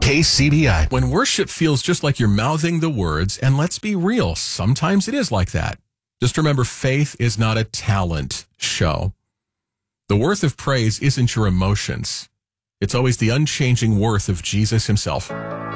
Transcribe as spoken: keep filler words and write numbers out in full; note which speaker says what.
Speaker 1: K C B I.
Speaker 2: When worship feels just like you're mouthing the words, and let's be real, sometimes it is like that. Just remember, faith is not a talent show. The worth of praise isn't your emotions. It's always the unchanging worth of Jesus himself.